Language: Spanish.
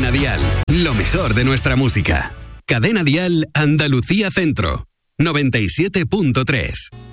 Cadena Dial, lo mejor de nuestra música. Cadena Dial Andalucía Centro, 97.3.